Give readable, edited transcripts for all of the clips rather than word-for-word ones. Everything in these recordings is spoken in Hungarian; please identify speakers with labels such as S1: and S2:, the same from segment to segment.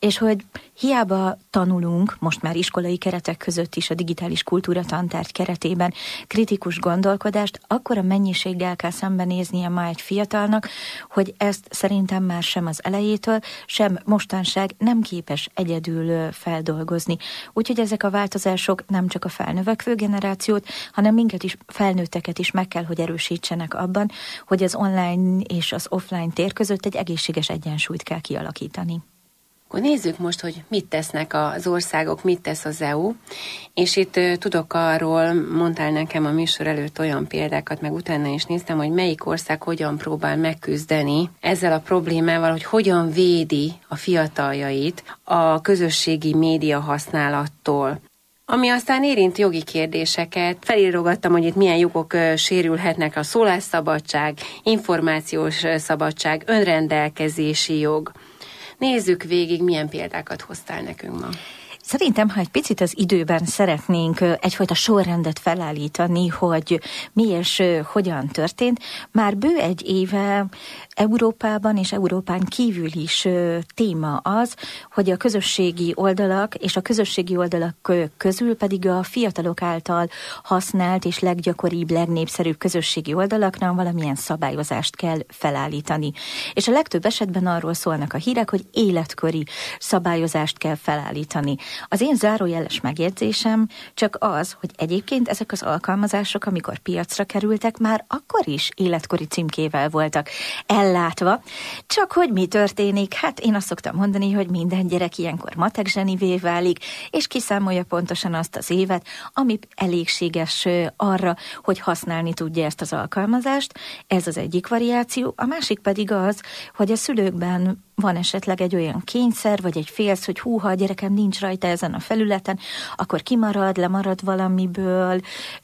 S1: és hogy hiába tanulunk, most már iskolai keretek között is a digitális kultúra tantárgy keretében kritikus gondolkodást, akkora mennyiséggel kell szembenéznie ma egy fiatalnak, hogy ezt szerintem már sem az elejétől, sem mostanság nem képes egyedül feldolgozni. Úgyhogy ezek a változások nem csak a felnövekvő generációt, hanem minket is, felnőtteket is meg kell, hogy erősítsenek abban, hogy az online és az offline tér között egy egészséges egyensúlyt kell kialakítani.
S2: Akkor nézzük most, hogy mit tesznek az országok, mit tesz az EU, és itt tudok arról, mondtál nekem a műsor előtt olyan példákat, meg utána is néztem, hogy melyik ország hogyan próbál megküzdeni ezzel a problémával, hogy hogyan védi a fiataljait a közösségi média használattól. Ami aztán érint jogi kérdéseket, felírogattam, hogy itt milyen jogok sérülhetnek: a szólásszabadság, információs szabadság, önrendelkezési jog. Nézzük végig, milyen példákat hoztál nekünk ma.
S1: Szerintem, ha egy picit az időben szeretnénk egyfajta sorrendet felállítani, hogy mi és hogyan történt, már bő egy éve Európában és Európán kívül is téma az, hogy a közösségi oldalak és a közösségi oldalak közül pedig a fiatalok által használt és leggyakoribb, legnépszerűbb közösségi oldalaknak valamilyen szabályozást kell felállítani. És a legtöbb esetben arról szólnak a hírek, hogy életkori szabályozást kell felállítani. Az én zárójeles megjegyzésem csak az, hogy egyébként ezek az alkalmazások, amikor piacra kerültek, már akkor is életkori címkével voltak ellátva. Csak hogy mi történik? Hát én azt szoktam mondani, hogy minden gyerek ilyenkor matek zsenivé válik, és kiszámolja pontosan azt az évet, ami elégséges arra, hogy használni tudja ezt az alkalmazást. Ez az egyik variáció. A másik pedig az, hogy a szülőkben van esetleg egy olyan kényszer, vagy egy félsz, hogy húha, a gyerekem nincs rajta ezen a felületen, akkor kimarad, lemarad valamiből,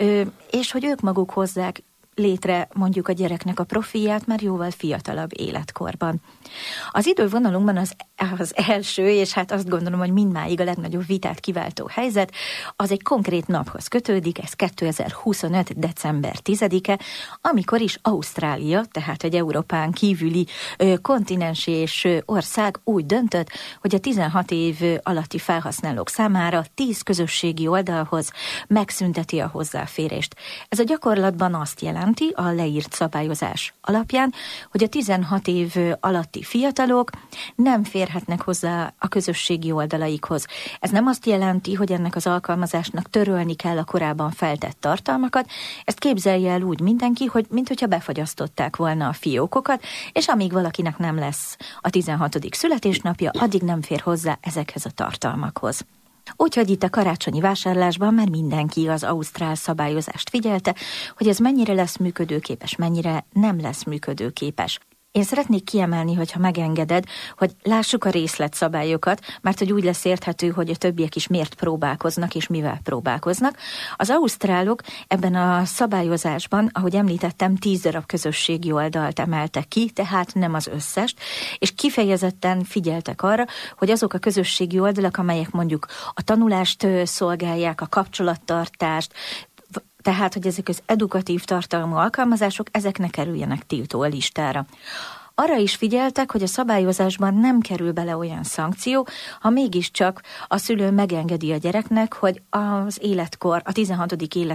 S1: és hogy ők maguk hozzák létre mondjuk a gyereknek a profilját már jóval fiatalabb életkorban. Az idővonalunkban az első, és hát azt gondolom, hogy mindmáig a legnagyobb vitát kiváltó helyzet, az egy konkrét naphoz kötődik, ez 2025. december 10-e, amikor is Ausztrália, tehát egy Európán kívüli kontinens és ország úgy döntött, hogy a 16 év alatti felhasználók számára 10 közösségi oldalhoz megszünteti a hozzáférést. Ez a gyakorlatban azt jelenti, a leírt szabályozás alapján, hogy a 16 év alatti fiatalok nem férhetnek hozzá a közösségi oldalaikhoz. Ez nem azt jelenti, hogy ennek az alkalmazásnak törölni kell a korábban feltett tartalmakat, ezt képzelje el úgy mindenki, hogy minthogyha befagyasztották volna a fiókokat, és amíg valakinek nem lesz a 16. születésnapja, addig nem fér hozzá ezekhez a tartalmakhoz. Úgyhogy itt a karácsonyi vásárlásban már mindenki az ausztrál szabályozást figyelte, hogy ez mennyire lesz működőképes, mennyire nem lesz működőképes. Én szeretnék kiemelni, hogyha megengeded, hogy lássuk a részletszabályokat, mert hogy úgy lesz érthető, hogy a többiek is miért próbálkoznak és mivel próbálkoznak. Az ausztrálok ebben a szabályozásban, ahogy említettem, 10 darab közösségi oldalt emeltek ki, tehát nem az összest, és kifejezetten figyeltek arra, hogy azok a közösségi oldalak, amelyek mondjuk a tanulást szolgálják, a kapcsolattartást, tehát, hogy ezek az edukatív tartalmú alkalmazások, ezek ne kerüljenek tiltó listára. Arra is figyeltek, hogy a szabályozásban nem kerül bele olyan szankció, ha mégiscsak a szülő megengedi a gyereknek, hogy az életkor, a 16.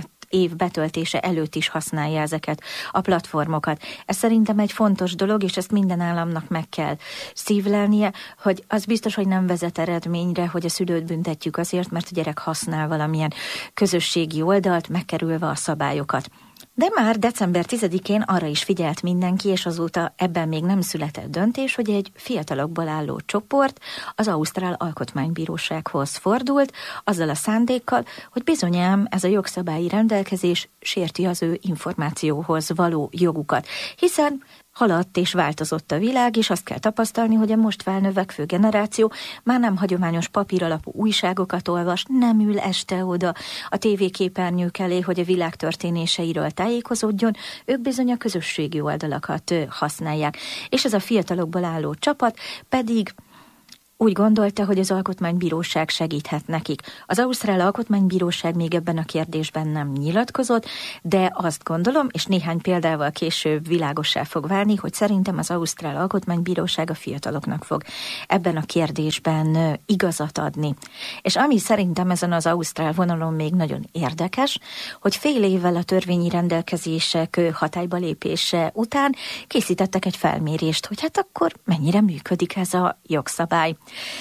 S1: év betöltése előtt is használja ezeket a platformokat. Ez szerintem egy fontos dolog, és ezt minden államnak meg kell szívlelnie, hogy az biztos, hogy nem vezet eredményre, hogy a szülőt büntetjük azért, mert a gyerek használ valamilyen közösségi oldalt, megkerülve a szabályokat. De már december 10-én arra is figyelt mindenki, és azóta ebben még nem született döntés, hogy egy fiatalokból álló csoport az Ausztrál Alkotmánybírósághoz fordult, azzal a szándékkal, hogy bizonyám ez a jogszabályi rendelkezés sérti az ő információhoz való jogukat, hiszen haladt és változott a világ, és azt kell tapasztalni, hogy a most felnövekvő generáció már nem hagyományos papíralapú újságokat olvas, nem ül este oda a tévéképernyők elé, hogy a világ történéseiről tájékozódjon, ők bizony a közösségi oldalakat használják. És ez a fiatalokból álló csapat pedig úgy gondolta, hogy az Alkotmánybíróság segíthet nekik. Az ausztrál Alkotmánybíróság még ebben a kérdésben nem nyilatkozott, de azt gondolom, és néhány példával később világossá fog válni, hogy szerintem az ausztrál Alkotmánybíróság a fiataloknak fog ebben a kérdésben igazat adni. És ami szerintem ezen az ausztrál vonalon még nagyon érdekes, hogy fél évvel a törvényi rendelkezések hatályba lépése után készítettek egy felmérést, hogy hát akkor mennyire működik ez a jogszabály.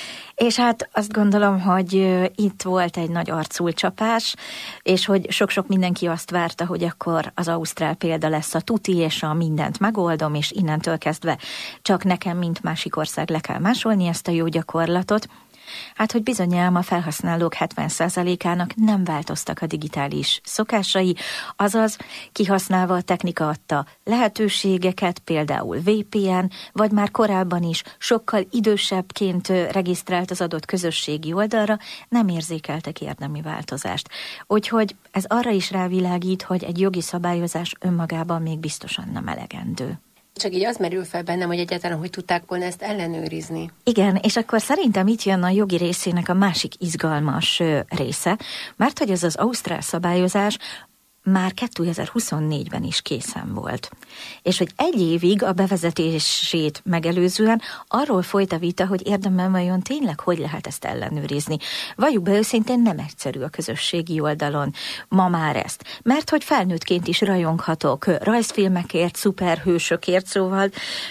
S1: És hát azt gondolom, hogy itt volt egy nagy arculcsapás, és hogy sok-sok mindenki azt várta, hogy akkor az ausztrál példa lesz a tuti, és a mindent megoldom, és innentől kezdve csak nekem, mint másik ország le kell másolni ezt a jó gyakorlatot. Hát, hogy bizonyám a felhasználók 70%-ának nem változtak a digitális szokásai, azaz kihasználva a technika adta lehetőségeket, például VPN, vagy már korábban is sokkal idősebbként regisztrált az adott közösségi oldalra, nem érzékeltek érdemi változást. Úgyhogy ez arra is rávilágít, hogy egy jogi szabályozás önmagában még biztosan nem elegendő.
S2: Csak így az merül fel bennem, hogy egyáltalán hogy tudták volna ezt ellenőrizni.
S1: Igen, és akkor szerintem itt jön a jogi részének a másik izgalmas része, mert hogy ez az ausztrál szabályozás már 2024-ben is készen volt. És hogy egy évig a bevezetését megelőzően arról folyt a vita, hogy érdemben vajon tényleg hogy lehet ezt ellenőrizni. Valljuk be őszintén, nem egyszerű a közösségi oldalon ma már ezt. Mert hogy felnőttként is rajonghatok rajzfilmekért, szuperhősökért, szóval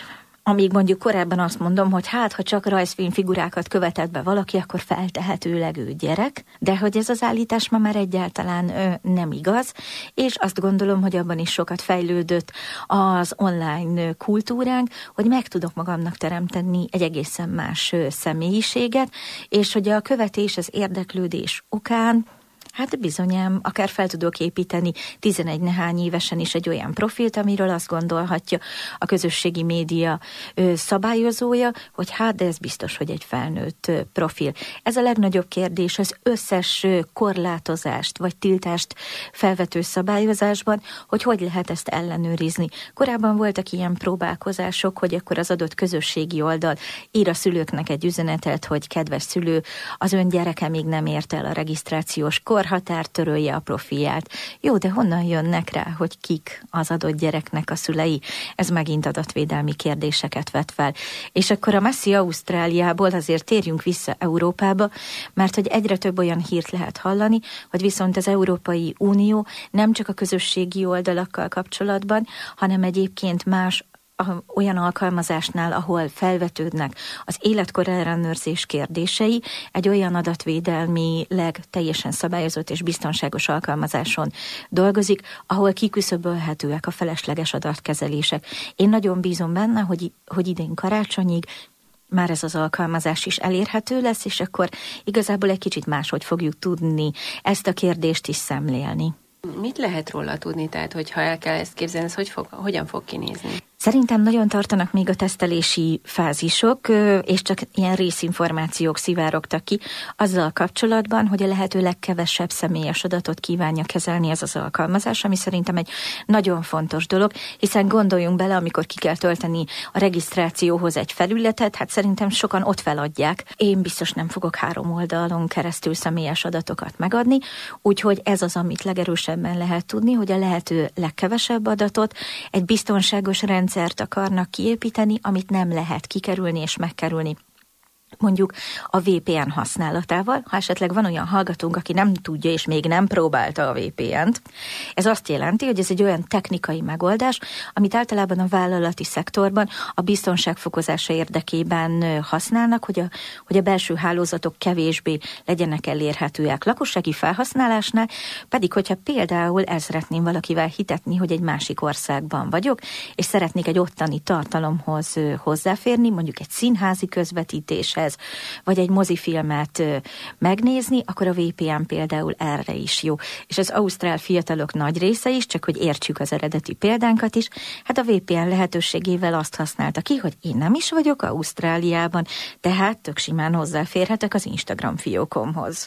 S1: amíg mondjuk korábban azt mondom, hogy hát, ha csak rajzfilmfigurákat követett be valaki, akkor feltehetőleg ő gyerek, de hogy ez az állítás ma már egyáltalán nem igaz, és azt gondolom, hogy abban is sokat fejlődött az online kultúránk, hogy meg tudok magamnak teremteni egy egészen más személyiséget, és hogy a követés, az érdeklődés okán hát bizonyám, akár fel tudok építeni 11 nehány évesen is egy olyan profilt, amiről azt gondolhatja a közösségi média szabályozója, hogy hát, de ez biztos, hogy egy felnőtt profil. Ez a legnagyobb kérdés az összes korlátozást vagy tiltást felvető szabályozásban, hogy lehet ezt ellenőrizni. Korábban voltak ilyen próbálkozások, hogy akkor az adott közösségi oldal ír a szülőknek egy üzenetet, hogy kedves szülő, az ön gyereke még nem ért el a regisztrációs korhatár, törölje a profilját. Jó, de honnan jönnek rá, hogy kik az adott gyereknek a szülei? Ez megint adatvédelmi kérdéseket vet fel. És akkor a messzi Ausztráliából azért térjünk vissza Európába, mert hogy egyre több olyan hírt lehet hallani, hogy viszont az Európai Unió nem csak a közösségi oldalakkal kapcsolatban, hanem egyébként más olyan alkalmazásnál, ahol felvetődnek az életkor ellenőrzés kérdései, egy olyan adatvédelmileg teljesen szabályozott és biztonságos alkalmazáson dolgozik, ahol kiküszöbölhetőek a felesleges adatkezelések. Én nagyon bízom benne, hogy idén karácsonyig már ez az alkalmazás is elérhető lesz, és akkor igazából egy kicsit máshogy fogjuk tudni ezt a kérdést is szemlélni.
S2: Mit lehet róla tudni? Tehát, hogyha el kell ezt képzelni, ez hogyan fog kinézni?
S1: Szerintem nagyon tartanak még a tesztelési fázisok, és csak ilyen részinformációk szivárogtak ki azzal kapcsolatban, hogy a lehető legkevesebb személyes adatot kívánja kezelni ez az alkalmazás, ami szerintem egy nagyon fontos dolog, hiszen gondoljunk bele, amikor ki kell tölteni a regisztrációhoz egy felületet, hát szerintem sokan ott feladják. Én biztos nem fogok 3 oldalon keresztül személyes adatokat megadni, úgyhogy ez az, amit legerősebben lehet tudni, hogy a lehető legkevesebb adatot egy biztonságos rendszert akarnak kiépíteni, amit nem lehet kikerülni és megkerülni. Mondjuk a VPN használatával, ha esetleg van olyan hallgatónk, aki nem tudja és még nem próbálta a VPN-t, ez azt jelenti, hogy ez egy olyan technikai megoldás, amit általában a vállalati szektorban a biztonság fokozása érdekében használnak, hogy a belső hálózatok kevésbé legyenek elérhetőek. Lakossági felhasználásnál pedig, hogyha például el szeretném valakivel hitetni, hogy egy másik országban vagyok, és szeretnék egy ottani tartalomhoz hozzáférni, mondjuk egy színházi közvetítéshez, vagy egy mozifilmet megnézni, akkor a VPN például erre is jó. És az ausztrál fiatalok nagy része is, csak hogy értsük az eredeti példánkat is, hát a VPN lehetőségével azt használta ki, hogy én nem is vagyok Ausztráliában, tehát tök simán hozzáférhetek az Instagram fiókomhoz.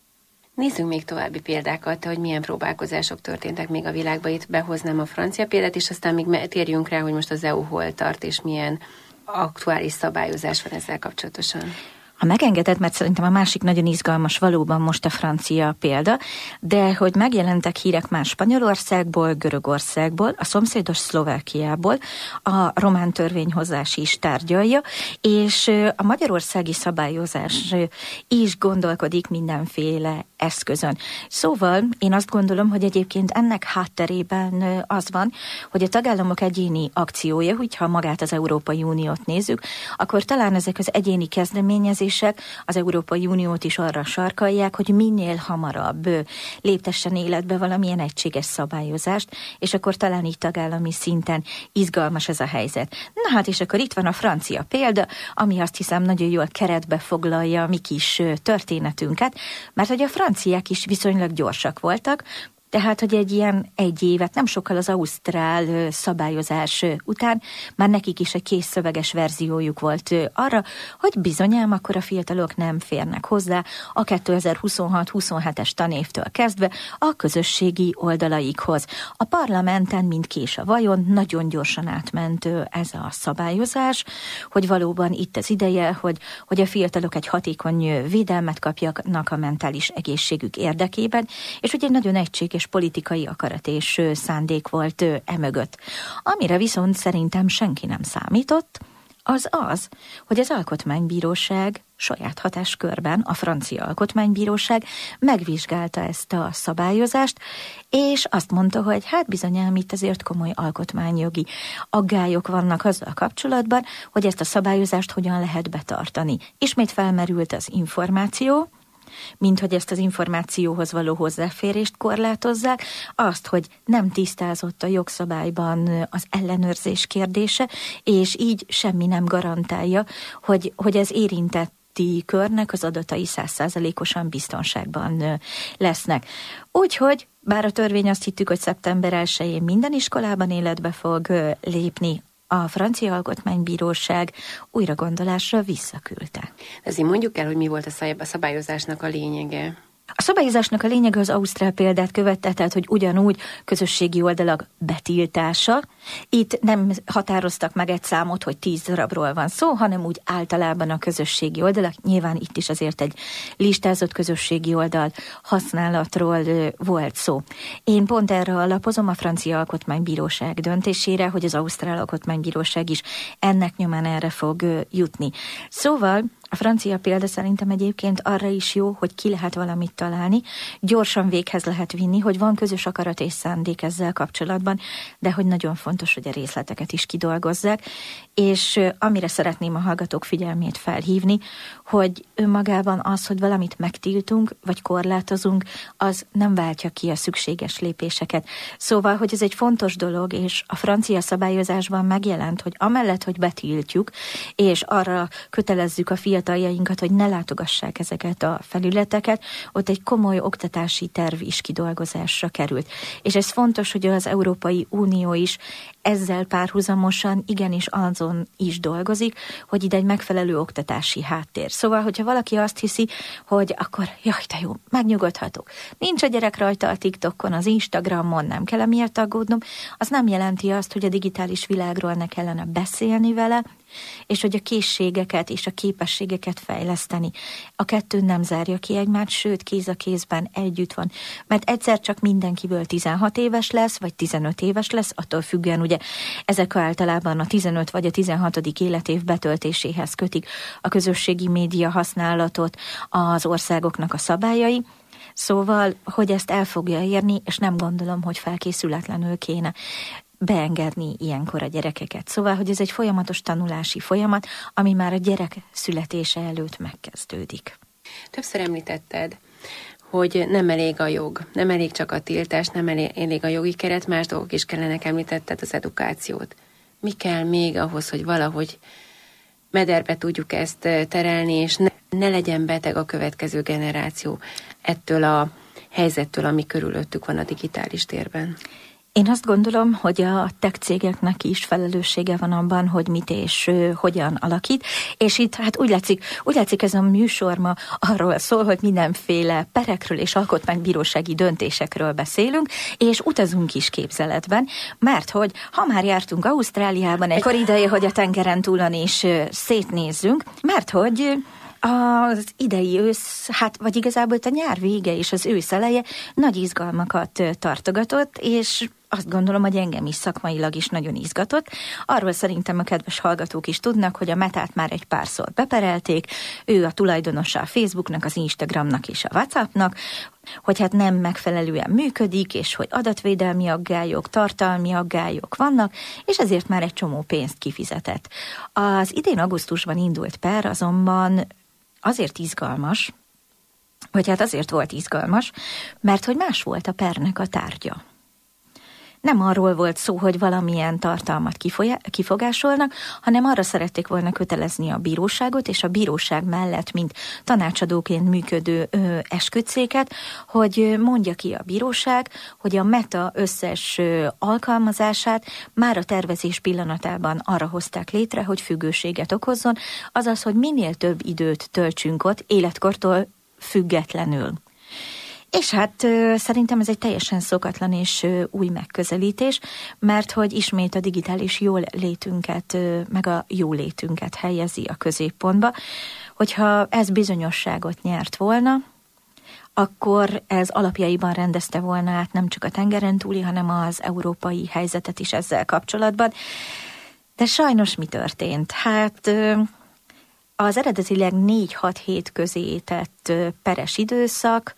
S2: Nézzünk még további példákat, hogy milyen próbálkozások történtek még a világban. Itt behoznám a francia példát, és aztán még térjünk rá, hogy most az EU hol tart, és milyen aktuális szabályozás van ezzel kapcsolatosan.
S1: Ha megengedett, mert szerintem a másik nagyon izgalmas valóban most a francia példa, de hogy megjelentek hírek már Spanyolországból, Görögországból, a szomszédos Szlovákiából, a román törvényhozás is tárgyalja, és a magyarországi szabályozás is gondolkodik mindenféle eszközön. Szóval én azt gondolom, hogy egyébként ennek hátterében az van, hogy a tagállamok egyéni akciója, hogyha magát az Európai Uniót nézzük, akkor talán ezek az egyéni kezdeményezések az Európai Uniót is arra sarkalják, hogy minél hamarabb léptessen életbe valamilyen egységes szabályozást, és akkor talán így tagállami szinten izgalmas ez a helyzet. Na hát, és akkor itt van a francia példa, ami azt hiszem nagyon jól keretbe foglalja a mi kis történetünket, mert hogy a franciák is viszonylag gyorsak voltak, tehát, hogy egy évet, nem sokkal az ausztrál szabályozás után már nekik is egy kész szöveges verziójuk volt arra, hogy bizonyám akkor a fiatalok nem férnek hozzá a 2026-27-es tanévtől kezdve a közösségi oldalaikhoz. A parlamenten, mint kés a vajon, nagyon gyorsan átment ez a szabályozás, hogy valóban itt az ideje, hogy a fiatalok egy hatékony védelmet kapjanak a mentális egészségük érdekében, és ugye nagyon egységes és politikai akarat és szándék volt emögött. Amire viszont szerintem senki nem számított, az, hogy az Alkotmánybíróság saját hatáskörben, a francia Alkotmánybíróság megvizsgálta ezt a szabályozást, és azt mondta, hogy hát bizonyám itt azért komoly alkotmányjogi aggályok vannak azzal kapcsolatban, hogy ezt a szabályozást hogyan lehet betartani. Ismét felmerült az információ, mint hogy ezt az információhoz való hozzáférést korlátozzák, azt, hogy nem tisztázott a jogszabályban az ellenőrzés kérdése, és így semmi nem garantálja, hogy az érintett körnek az adatai 100%-osan biztonságban lesznek. Úgyhogy, bár a törvény azt hittük, hogy szeptember 1-én minden iskolában életbe fog lépni, a francia alkotmánybíróság újragondolásra visszaküldte.
S2: Ezért mondjuk el, hogy mi volt a szabályozásnak a lényege.
S1: A szabályozásnak a lényege az ausztrál példát követte, tehát hogy ugyanúgy közösségi oldalak betiltása. Itt nem határoztak meg egy számot, hogy 10 darabról van szó, hanem úgy általában a közösségi oldalak. Nyilván itt is azért egy listázott közösségi oldal használatról volt szó. Én pont erre alapozom a francia alkotmánybíróság döntésére, hogy az ausztrál alkotmánybíróság is ennek nyomán erre fog jutni. Szóval a francia példa szerintem egyébként arra is jó, hogy ki lehet valamit találni, gyorsan véghez lehet vinni, hogy van közös akarat és szándék ezzel kapcsolatban, de hogy nagyon fontos, hogy a részleteket is kidolgozzák, és amire szeretném a hallgatók figyelmét felhívni, hogy önmagában az, hogy valamit megtiltunk, vagy korlátozunk, az nem váltja ki a szükséges lépéseket. Szóval, hogy ez egy fontos dolog, és a francia szabályozásban megjelent, hogy amellett, hogy betiltjuk, és arra kötelezzük a fiataljainkat, hogy ne látogassák ezeket a felületeket, ott egy komoly oktatási terv is kidolgozásra került. És ez fontos, hogy az Európai Unió is ezzel párhuzamosan igenis azon is dolgozik, hogy ide egy megfelelő oktatási háttér. Szóval, hogyha valaki azt hiszi, hogy akkor jaj, de jó, megnyugodhatok. Nincs a gyerek rajta a TikTokon, az Instagramon, nem kell emiatt aggódnom, az nem jelenti azt, hogy a digitális világról ne kellene beszélni vele, és hogy a készségeket és a képességeket fejleszteni. A kettő nem zárja ki egymást, sőt, kéz a kézben együtt van. Mert egyszer csak mindenkiből 16 éves lesz, vagy 15 éves lesz, attól függően ugye ezek általában a 15 vagy a 16. életév betöltéséhez kötik a közösségi média használatot az országoknak a szabályai. Szóval, hogy ezt el fogja érni, és nem gondolom, hogy felkészületlenül kéne beengedni ilyenkor a gyerekeket. Szóval, hogy ez egy folyamatos tanulási folyamat, ami már a gyerek születése előtt megkezdődik.
S2: Többször említetted, hogy nem elég a jog, nem elég csak a tiltás, nem elég a jogi keret, más dolgok is kellenek, említetted az edukációt. Mi kell még ahhoz, hogy valahogy mederbe tudjuk ezt terelni, és ne legyen beteg a következő generáció ettől a helyzettől, ami körülöttük van a digitális térben?
S1: Én azt gondolom, hogy a tech cégeknek is felelőssége van abban, hogy mit és hogyan alakít, és itt hát úgy látszik ez a műsor ma arról szól, hogy mindenféle perekről és alkotmánybírósági döntésekről beszélünk, és utazunk is képzeletben, mert hogy ha már jártunk Ausztráliában, egykor ideje, hogy a tengeren túlon is szétnézzünk, mert hogy Az idei ősz, vagy igazából a nyár vége és az ősz eleje nagy izgalmakat tartogatott, és azt gondolom, hogy engem is szakmailag is nagyon izgatott. Arról szerintem a kedves hallgatók is tudnak, hogy a Metát már egy párszor beperelték, ő a tulajdonosa a Facebooknak, az Instagramnak és a WhatsAppnak, hogy hát nem megfelelően működik, és hogy adatvédelmi aggályok, tartalmi aggályok vannak, és ezért már egy csomó pénzt kifizetett. Az idén augusztusban indult per azonban azért izgalmas, azért volt izgalmas, mert hogy más volt a pernek a tárgya. Nem arról volt szó, hogy valamilyen tartalmat kifogásolnak, hanem arra szerették volna kötelezni a bíróságot, és a bíróság mellett, mint tanácsadóként működő esküdtszéket, hogy mondja ki a bíróság, hogy a Meta összes alkalmazását már a tervezés pillanatában arra hozták létre, hogy függőséget okozzon, azaz, hogy minél több időt töltsünk ott, életkortól függetlenül. És hát szerintem ez egy teljesen szokatlan és új megközelítés, mert hogy ismét a digitális jólétünket, meg a jólétünket helyezi a középpontba. Hogyha ez bizonyosságot nyert volna, akkor ez alapjaiban rendezte volna át nem csak a tengeren túli, hanem az európai helyzetet is ezzel kapcsolatban. De sajnos mi történt? Hát az eredetileg 4-6 hét közé tett peres időszak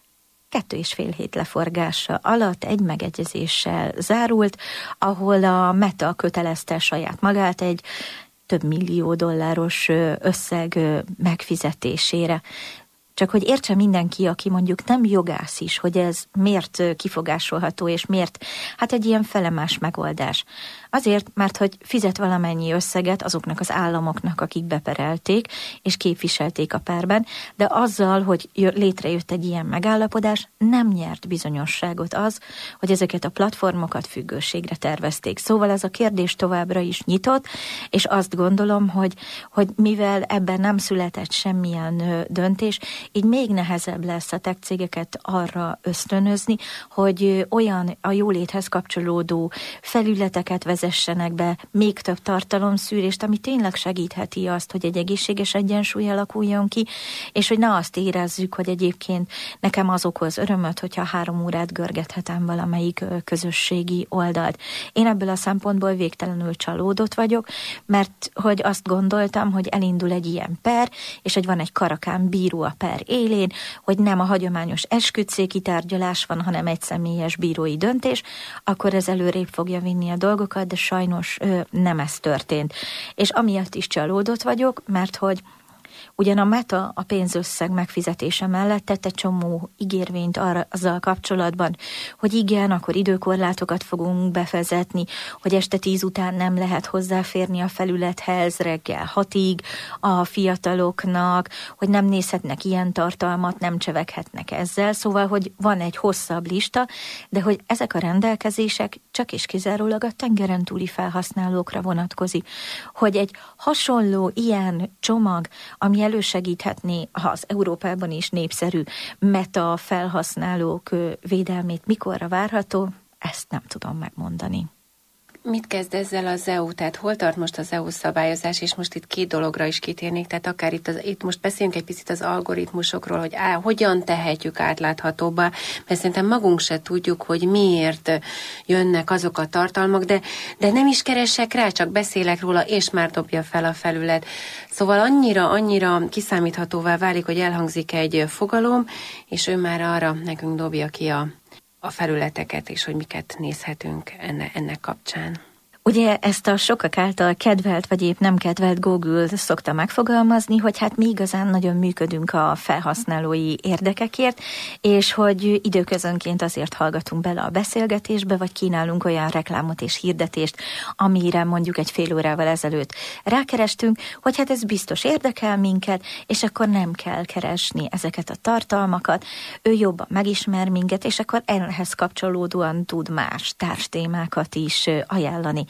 S1: 2,5 hét leforgása alatt egy megegyezéssel zárult, ahol a Meta kötelezte saját magát egy több millió dolláros összeg megfizetésére. Csak hogy értse mindenki, aki mondjuk nem jogász is, hogy ez miért kifogásolható, és miért egy ilyen felemás megoldás. Azért, mert hogy fizet valamennyi összeget azoknak az államoknak, akik beperelték, és képviselték a perben, de azzal, hogy létrejött egy ilyen megállapodás, nem nyert bizonyosságot az, hogy ezeket a platformokat függőségre tervezték. Szóval ez a kérdés továbbra is nyitott, és azt gondolom, hogy mivel ebben nem született semmilyen döntés, így még nehezebb lesz a tech cégeket arra ösztönözni, hogy olyan a jóléthez kapcsolódó felületeket vezessenek be, még több tartalomszűrést, ami tényleg segítheti azt, hogy egy egészséges egyensúly alakuljon ki, és hogy ne azt érezzük, hogy egyébként nekem az okoz örömöt, hogyha 3 órát görgethetem valamelyik közösségi oldalt. Én ebből a szempontból végtelenül csalódott vagyok, mert hogy azt gondoltam, hogy elindul egy ilyen per, és hogy van egy karakán bíró a per élén, hogy nem a hagyományos esküdtszéki tárgyalás van, hanem egy személyes bírói döntés, akkor ez előrébb fogja vinni a dolgokat, de sajnos nem ez történt. És amiatt is csalódott vagyok, mert hogy ugyan a Meta a pénzösszeg megfizetése mellett tett egy csomó ígérvényt azzal kapcsolatban, hogy igen, akkor időkorlátokat fogunk bevezetni, hogy este 10 után nem lehet hozzáférni a felülethez, reggel 6-ig a fiataloknak, hogy nem nézhetnek ilyen tartalmat, nem cseveghetnek ezzel, szóval, hogy van egy hosszabb lista, de hogy ezek a rendelkezések csak és kizárólag a tengeren túli felhasználókra vonatkozik, hogy egy hasonló ilyen csomag, ami elősegíthetné az Európában is népszerű Meta felhasználók védelmét, mikorra várható, ezt nem tudom megmondani.
S2: Mit kezd ezzel az EU? Tehát hol tart most az EU szabályozás, és most itt 2 dologra is kitérnék, tehát akár itt most beszéljünk egy picit az algoritmusokról, hogy hogyan tehetjük átláthatóbbá, mert szerintem magunk se tudjuk, hogy miért jönnek azok a tartalmak, de nem is keresek rá, csak beszélek róla, és már dobja fel a felület. Szóval annyira kiszámíthatóvá válik, hogy elhangzik egy fogalom, és ő már arra nekünk dobja ki a felületeket, és hogy miket nézhetünk ennek kapcsán.
S1: Ugye ezt a sokak által kedvelt, vagy épp nem kedvelt Google szokta megfogalmazni, hogy hát mi igazán nagyon működünk a felhasználói érdekekért, és hogy időközönként azért hallgatunk bele a beszélgetésbe, vagy kínálunk olyan reklámot és hirdetést, amire mondjuk egy fél órával ezelőtt rákerestünk, hogy hát ez biztos érdekel minket, és akkor nem kell keresni ezeket a tartalmakat, ő jobban megismer minket, és akkor ehhez kapcsolódóan tud más társtémákat is ajánlani.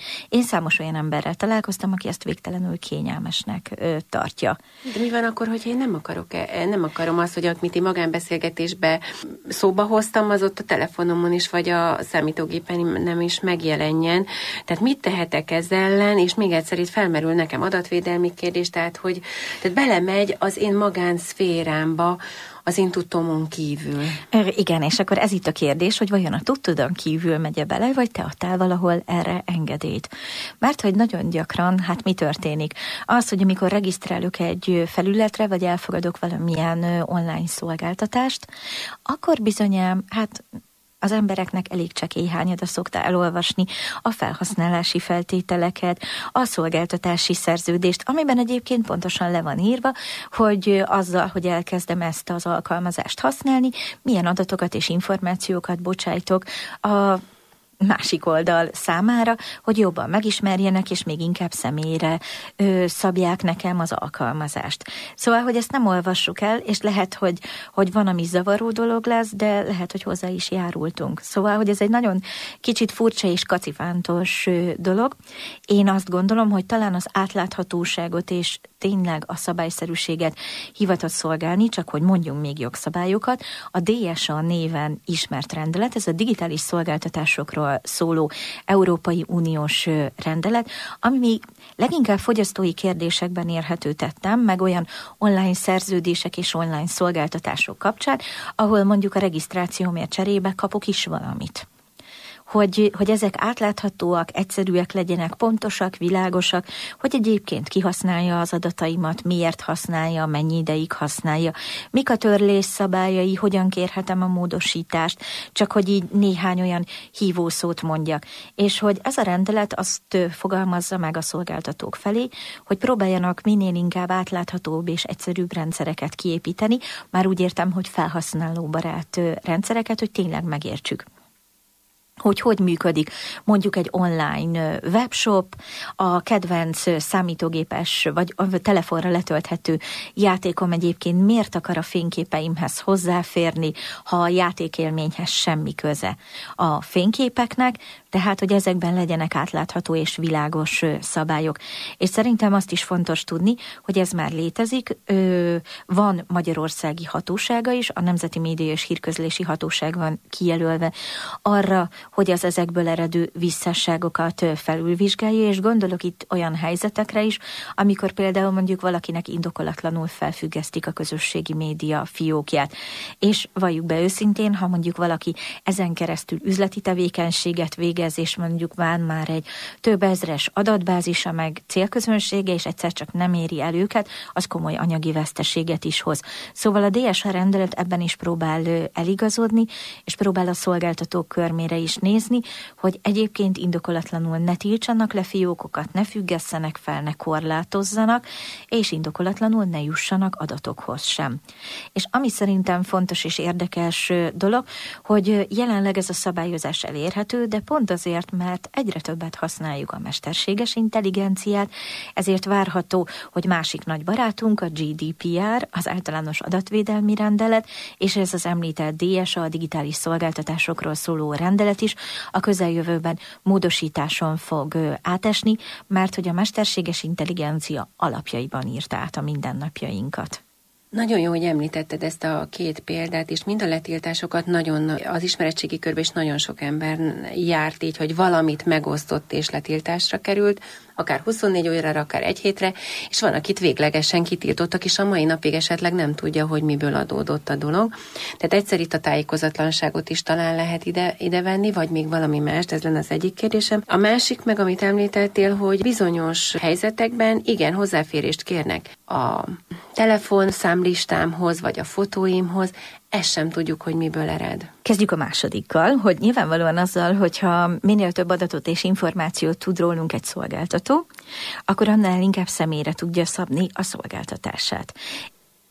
S1: Én számos olyan emberrel találkoztam, aki ezt végtelenül kényelmesnek tartja.
S2: De mi van akkor, hogyha én nem akarom azt, hogy amit én magánbeszélgetésbe szóba hoztam, az ott a telefonomon is, vagy a számítógépen nem is megjelenjen. Tehát mit tehetek ezzel ellen, és még egyszer itt felmerül nekem adatvédelmi kérdés, tehát belemegy az én magánszférámba, az én tudtomon kívül.
S1: Igen, és akkor ez itt a kérdés, hogy vajon a tudtudon kívül megye bele, vagy te adtál valahol erre engedélyt. Mert hogy nagyon gyakran, hát mi történik? Az, hogy amikor regisztrálok egy felületre, vagy elfogadok valamilyen online szolgáltatást, akkor bizonyám, hát az embereknek elég csekély hányada szokta elolvasni a felhasználási feltételeket, a szolgáltatási szerződést, amiben egyébként pontosan le van írva, hogy azzal, hogy elkezdem ezt az alkalmazást használni, milyen adatokat és információkat bocsájtok a másik oldal számára, hogy jobban megismerjenek, és még inkább személyre szabják nekem az alkalmazást. Szóval, hogy ezt nem olvassuk el, és lehet, hogy van, ami zavaró dolog lesz, de lehet, hogy hozzá is járultunk. Szóval, hogy ez egy nagyon kicsit furcsa és kacifántos dolog. Én azt gondolom, hogy talán az átláthatóságot és tényleg a szabályszerűséget hivatott szolgálni, csak hogy mondjunk még jogszabályokat. A DSA néven ismert rendelet, ez a digitális szolgáltatásokról szóló Európai Uniós rendelet, ami még leginkább fogyasztói kérdésekben érhető tettem, meg olyan online szerződések és online szolgáltatások kapcsán, ahol mondjuk a regisztrációmért cserébe kapok is valamit. Hogy ezek átláthatóak, egyszerűek legyenek, pontosak, világosak, hogy egyébként kihasználja az adataimat, miért használja, mennyi ideig használja, mik a törlés szabályai, hogyan kérhetem a módosítást, csak hogy így néhány olyan hívószót mondjak. És hogy ez a rendelet azt fogalmazza meg a szolgáltatók felé, hogy próbáljanak minél inkább átláthatóbb és egyszerűbb rendszereket kiépíteni, már úgy értem, hogy felhasználóbarát rendszereket, hogy tényleg megértsük. Hogy működik mondjuk egy online webshop, a kedvenc számítógépes vagy a telefonra letölthető játékom egyébként miért akar a fényképeimhez hozzáférni, ha a játékélményhez semmi köze a fényképeknek, tehát, hogy ezekben legyenek átlátható és világos szabályok. És szerintem azt is fontos tudni, hogy ez már létezik, van magyarországi hatósága is, a Nemzeti Média és Hírközlési Hatóság van kijelölve arra, hogy az ezekből eredő visszásságokat felülvizsgálja, és gondolok itt olyan helyzetekre is, amikor például mondjuk valakinek indokolatlanul felfüggesztik a közösségi média fiókját. És valljuk be őszintén, ha mondjuk valaki ezen keresztül üzleti tevékenységet végez, és mondjuk van már egy több ezres adatbázisa, meg célközönsége, és egyszer csak nem éri el őket, az komoly anyagi veszteséget is hoz. Szóval a DSA rendelet ebben is próbál eligazodni, és próbál a szolgáltatók körmére is nézni, hogy egyébként indokolatlanul ne tiltsanak le fiókokat, ne függesszenek fel, ne korlátozzanak, és indokolatlanul ne jussanak adatokhoz sem. És ami szerintem fontos és érdekes dolog, hogy jelenleg ez a szabályozás elérhető, de pont azért, mert egyre többet használjuk a mesterséges intelligenciát, ezért várható, hogy másik nagy barátunk, a GDPR, az általános adatvédelmi rendelet, és ez az említett DSA, a digitális szolgáltatásokról szóló rendelet is a közeljövőben módosításon fog átesni, mert hogy a mesterséges intelligencia alapjaiban írta át a mindennapjainkat.
S2: Nagyon jó, hogy említetted ezt a két példát, és mind a letiltásokat nagyon az ismeretségi körben is nagyon sok ember járt így, hogy valamit megosztott és letiltásra került, akár 24 órára, akár egy hétre, és van, akit véglegesen kitiltottak, és a mai napig esetleg nem tudja, hogy miből adódott a dolog. Tehát egyszer itt a tájékozatlanságot is talán lehet ide venni, vagy még valami más, ez lenne az egyik kérdésem. A másik meg, amit említettél, hogy bizonyos helyzetekben igen, hozzáférést kérnek a telefonszámlistámhoz, vagy a fotóimhoz, ezt sem tudjuk, hogy miből ered.
S1: Kezdjük a másodikkal, hogy nyilvánvalóan azzal, hogyha minél több adatot és információt tud rólunk egy szolgáltató, akkor annál inkább személyre tudja szabni a szolgáltatását.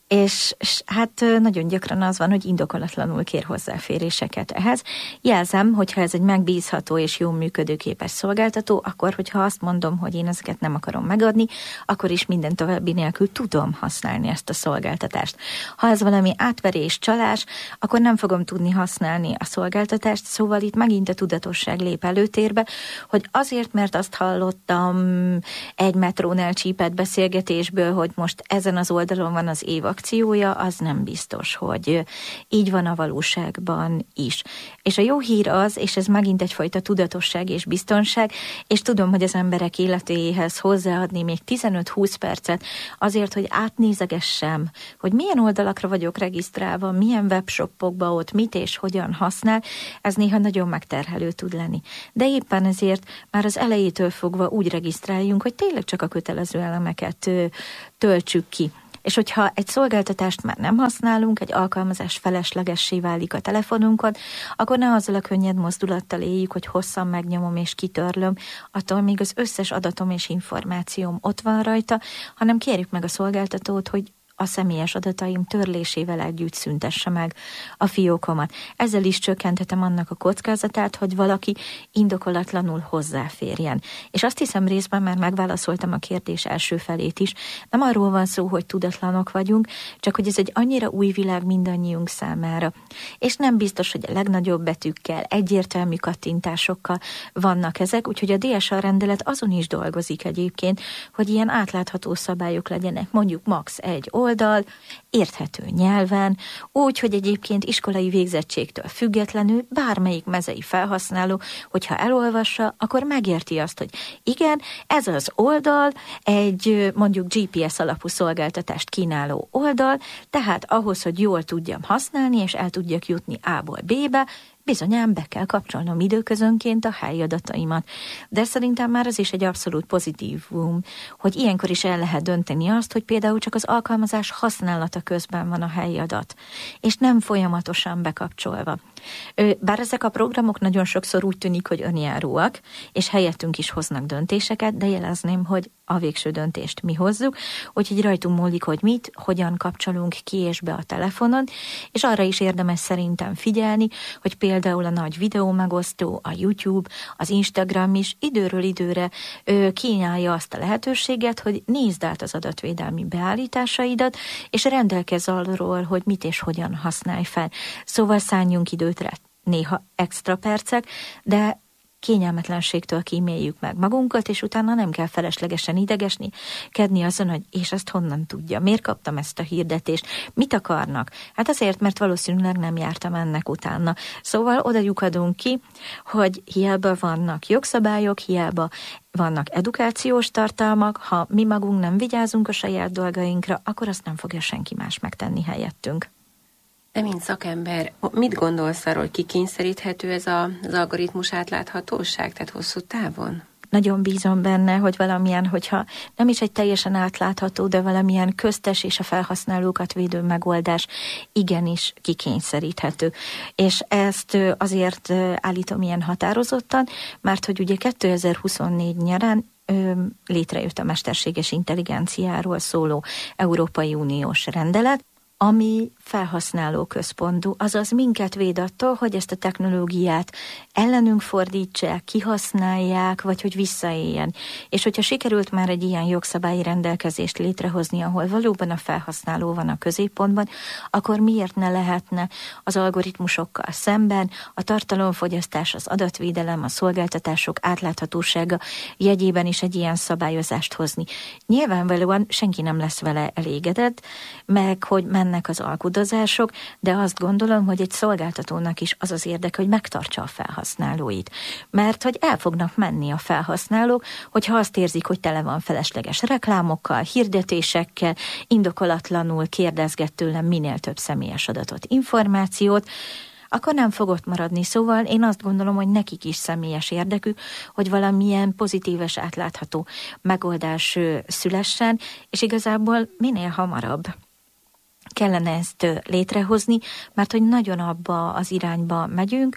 S1: És hát nagyon gyakran az van, hogy indokolatlanul kér hozzáféréseket ehhez. Jelzem, hogyha ez egy megbízható és jól működőképes szolgáltató, akkor, hogyha azt mondom, hogy én ezeket nem akarom megadni, akkor is minden további nélkül tudom használni ezt a szolgáltatást. Ha ez valami átverés, csalás, akkor nem fogom tudni használni a szolgáltatást, szóval itt megint a tudatosság lép előtérbe, hogy azért, mert azt hallottam egy metrónál csípett beszélgetésből, hogy most ezen az oldalon van az év akciója, az nem biztos, hogy így van a valóságban is. És a jó hír az, és ez megint egyfajta tudatosság és biztonság, és tudom, hogy az emberek életéhez hozzáadni még 15-20 percet azért, hogy átnézegessem, hogy milyen oldalakra vagyok regisztrálva, milyen webshopokba ott mit és hogyan használ, ez néha nagyon megterhelő tud lenni. De éppen ezért már az elejétől fogva úgy regisztráljunk, hogy tényleg csak a kötelező elemeket töltsük ki. És hogyha egy szolgáltatást már nem használunk, egy alkalmazás feleslegessé válik a telefonunkon, akkor ne azzal a könnyed mozdulattal éljük, hogy hosszan megnyomom és kitörlöm, attól még az összes adatom és információm ott van rajta, hanem kérjük meg a szolgáltatót, hogy a személyes adataim törlésével együtt szüntesse meg a fiókomat. Ezzel is csökkenthetem annak a kockázatát, hogy valaki indokolatlanul hozzáférjen. És azt hiszem részben már megválaszoltam a kérdés első felét is. Nem arról van szó, hogy tudatlanok vagyunk, csak hogy ez egy annyira új világ mindannyiunk számára. És nem biztos, hogy a legnagyobb betűkkel, egyértelmű kattintásokkal vannak ezek, úgyhogy a DSA rendelet azon is dolgozik egyébként, hogy ilyen átlátható szabályok legyenek, mondjuk max. egy oldal, érthető nyelven, úgy, hogy egyébként iskolai végzettségtől függetlenül bármelyik mezei felhasználó, hogyha elolvassa, akkor megérti azt, hogy igen, ez az oldal egy mondjuk GPS alapú szolgáltatást kínáló oldal, tehát ahhoz, hogy jól tudjam használni, és el tudjak jutni A-ból B-be, bizonyán be kell kapcsolnom időközönként a helyadataimat. De szerintem már az is egy abszolút pozitívum, hogy ilyenkor is el lehet dönteni azt, hogy például csak az alkalmazás használata közben van a helyadat, és nem folyamatosan bekapcsolva. Bár ezek a programok nagyon sokszor úgy tűnik, hogy önjáróak, és helyettünk is hoznak döntéseket, de jelezném, hogy a végső döntést mi hozzuk, úgyhogy rajtunk múlik, hogy mit, hogyan kapcsolunk ki és be a telefonon, és arra is érdemes szerintem figyelni, hogy például a nagy videó megosztó, a YouTube, az Instagram is időről időre kínálja azt a lehetőséget, hogy nézd át az adatvédelmi beállításaidat, és rendelkezz arról, hogy mit és hogyan használj fel. Szóval szálljunk időt rá, néha extra percek, de kényelmetlenségtől kíméljük meg magunkat, és utána nem kell feleslegesen idegesni, kedni azon, hogy és ezt honnan tudja, miért kaptam ezt a hirdetést, mit akarnak? Hát azért, mert valószínűleg nem jártam ennek utána. Szóval oda lyukadunk ki, hogy hiába vannak jogszabályok, hiába vannak edukációs tartalmak, ha mi magunk nem vigyázunk a saját dolgainkra, akkor azt nem fogja senki más megtenni helyettünk.
S2: De mint szakember, mit gondolsz arról, hogy kikényszeríthető ez az algoritmus átláthatóság, tehát hosszú távon?
S1: Nagyon bízom benne, hogy valamilyen, hogyha nem is egy teljesen átlátható, de valamilyen köztes és a felhasználókat védő megoldás igenis kikényszeríthető. És ezt azért állítom ilyen határozottan, mert hogy ugye 2024 nyarán létrejött a mesterséges intelligenciáról szóló Európai Uniós rendelet, ami felhasználó központú, azaz minket véd attól, hogy ezt a technológiát ellenünk fordítsák, kihasználják, vagy hogy visszaéljen. És hogyha sikerült már egy ilyen jogszabályi rendelkezést létrehozni, ahol valóban a felhasználó van a középpontban, akkor miért ne lehetne az algoritmusokkal szemben a tartalomfogyasztás, az adatvédelem, a szolgáltatások átláthatósága jegyében is egy ilyen szabályozást hozni. Nyilvánvalóan senki nem lesz vele elégedett, meg hogy mennek az alkudozások, de azt gondolom, hogy egy szolgáltatónak is az az érdeke, hogy megtartsa a felhasználóit. Mert hogy el fognak menni a felhasználók, hogyha azt érzik, hogy tele van felesleges reklámokkal, hirdetésekkel, indokolatlanul kérdezget tőlem minél több személyes adatot, információt, akkor nem fog ott maradni. Szóval én azt gondolom, hogy nekik is személyes érdekük, hogy valamilyen pozitíves, átlátható megoldás szülessen, és igazából minél hamarabb kellene ezt létrehozni, mert hogy nagyon abba az irányba megyünk,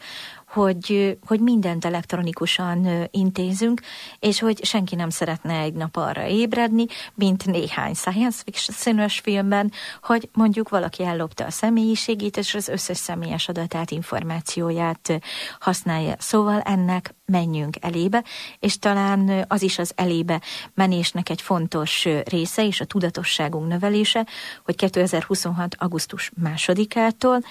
S1: hogy mindent elektronikusan intézünk, és hogy senki nem szeretne egy nap arra ébredni, mint néhány science fiction-ös filmben, hogy mondjuk valaki ellopta a személyiségét, és az összes személyes adatát, információját használja. Szóval ennek menjünk elébe, és talán az is az elébe menésnek egy fontos része, és a tudatosságunk növelése, hogy 2026. augusztus 2-ától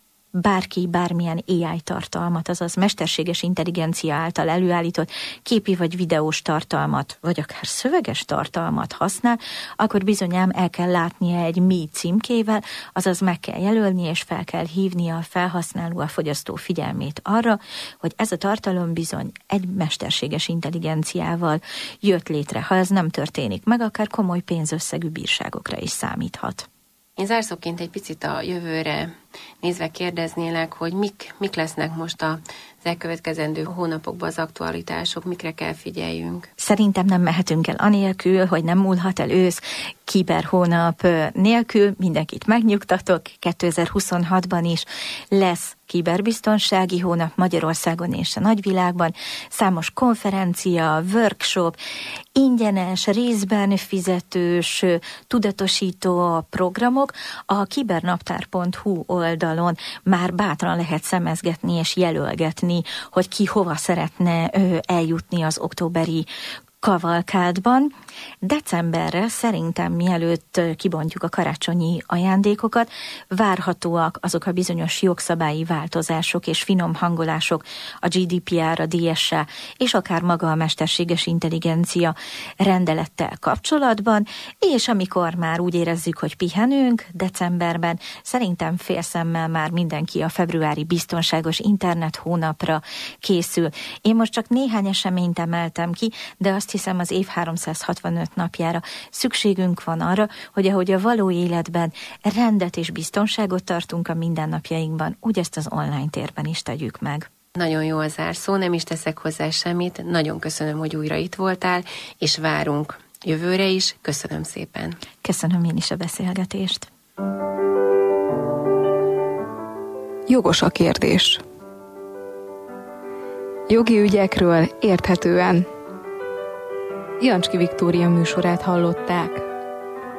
S1: bárki bármilyen AI tartalmat, azaz mesterséges intelligencia által előállított képi vagy videós tartalmat, vagy akár szöveges tartalmat használ, akkor bizonyám el kell látnia egy mi címkével, azaz meg kell jelölni, és fel kell hívnia a felhasználó, a fogyasztó figyelmét arra, hogy ez a tartalom bizony egy mesterséges intelligenciával jött létre. Ha ez nem történik meg, akár komoly pénzösszegű bírságokra is számíthat.
S2: Én zárszóként egy picit a jövőre nézve kérdeznélek, hogy mik lesznek most az elkövetkezendő hónapokban az aktualitások, mikre kell figyeljünk?
S1: Szerintem nem mehetünk el anélkül, hogy nem múlhat el ősz, kiberhónap nélkül. Mindenkit megnyugtatok, 2026-ban is lesz kiberbiztonsági hónap Magyarországon és a nagyvilágban. Számos konferencia, workshop, ingyenes, részben fizetős, tudatosító programok. A kibernaptár.hu oldalon már bátran lehet szemezgetni és jelölgetni, hogy ki hova szeretne eljutni az októberi kavalkádban. Decemberre szerintem, mielőtt kibontjuk a karácsonyi ajándékokat, várhatóak azok a bizonyos jogszabályi változások és finom hangolások a GDPR, a DSA és akár maga a mesterséges intelligencia rendelettel kapcsolatban, és amikor már úgy érezzük, hogy pihenünk decemberben, szerintem félszemmel már mindenki a februári biztonságos internet hónapra készül. Én most csak néhány eseményt emeltem ki, de azt hiszem az év 365 napjára szükségünk van arra, hogy ahogy a való életben rendet és biztonságot tartunk a mindennapjainkban, úgy ezt az online térben is tegyük meg.
S2: Nagyon jó az zárszó, nem is teszek hozzá semmit. Nagyon köszönöm, hogy újra itt voltál, és várunk jövőre is. Köszönöm szépen.
S1: Köszönöm én is a beszélgetést.
S3: Jogos a kérdés. Jogi ügyekről érthetően. Jancski Viktória műsorát hallották.